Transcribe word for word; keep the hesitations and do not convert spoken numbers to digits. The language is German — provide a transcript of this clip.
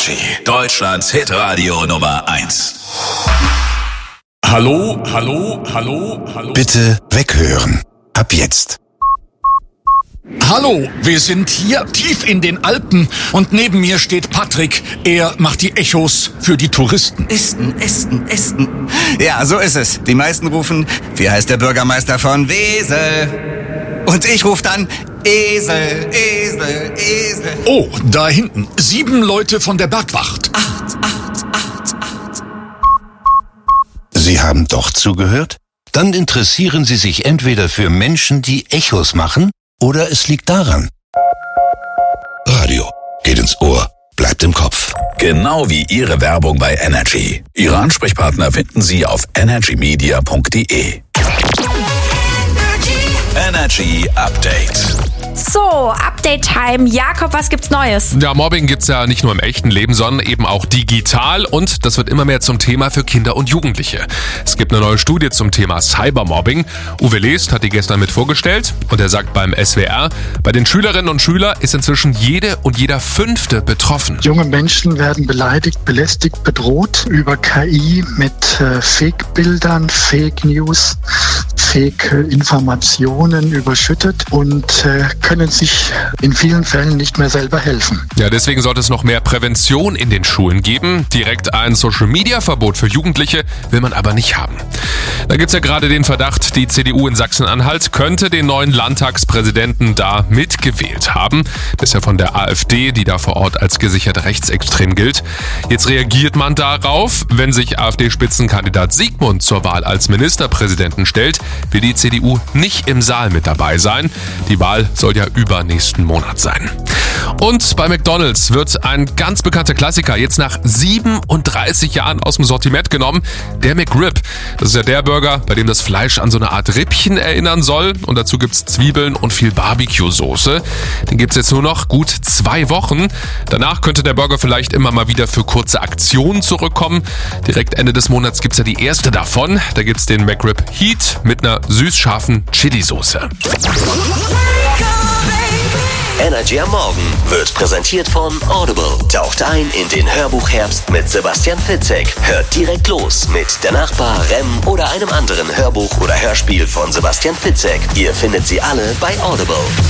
Energy, Deutschlands Hitradio Nummer eins. Hallo, hallo, hallo, hallo. Bitte weghören. Ab jetzt. Hallo, wir sind hier tief in den Alpen und neben mir steht Patrick. Er macht die Echos für die Touristen. Esten, Esten, Esten. Ja, so ist es. Die meisten rufen, wie heißt der Bürgermeister von Wesel? Und ich rufe dann Esel, Esel, Esel. Oh, da hinten. Sieben Leute von der Bergwacht. Acht, acht, acht, acht. Sie haben doch zugehört? Dann interessieren Sie sich entweder für Menschen, die Echos machen, oder es liegt daran. Radio geht ins Ohr, bleibt im Kopf. Genau wie Ihre Werbung bei Energy. Ihre Ansprechpartner finden Sie auf energy media punkt de. Energy Update. So, Update-Time. Jakob, was gibt's Neues? Ja, Mobbing gibt's ja nicht nur im echten Leben, sondern eben auch digital und das wird immer mehr zum Thema für Kinder und Jugendliche. Es gibt eine neue Studie zum Thema Cybermobbing. Uwe Lest hat die gestern mit vorgestellt und er sagt beim S W R, bei den Schülerinnen und Schülern ist inzwischen jede und jeder Fünfte betroffen. Junge Menschen werden beleidigt, belästigt, bedroht über K I mit äh, Fake-Bildern, Fake News, Fake-Informationen überschüttet und äh, können sich in vielen Fällen nicht mehr selber helfen. Ja, deswegen sollte es noch mehr Prävention in den Schulen geben. Direkt ein Social-Media-Verbot für Jugendliche will man aber nicht haben. Da gibt's ja gerade den Verdacht, die C D U in Sachsen-Anhalt könnte den neuen Landtagspräsidenten da mitgewählt haben. Das ist ja von der AfD, die da vor Ort als gesichert rechtsextrem gilt. Jetzt reagiert man darauf, wenn sich AfD-Spitzenkandidat Sigmund zur Wahl als Ministerpräsidenten stellt, will die C D U nicht im Saal mit dabei sein. Die Wahl soll ja übernächsten Monat sein. Und bei McDonald's wird ein ganz bekannter Klassiker jetzt nach siebenunddreißig Jahren aus dem Sortiment genommen, der McRib. Das ist ja der Burger, bei dem das Fleisch an so eine Art Rippchen erinnern soll und dazu gibt's Zwiebeln und viel Barbecue-Soße. Den gibt's jetzt nur noch gut zwei Wochen. Danach könnte der Burger vielleicht immer mal wieder für kurze Aktionen zurückkommen. Direkt Ende des Monats gibt's ja die erste davon. Da gibt's den McRib Heat mit einer süß-scharfen Chili-Soße. Energy am Morgen wird präsentiert von Audible. Taucht ein in den Hörbuchherbst mit Sebastian Fitzek. Hört direkt los mit Der Nachbar, Rem oder einem anderen Hörbuch oder Hörspiel von Sebastian Fitzek. Ihr findet sie alle bei Audible.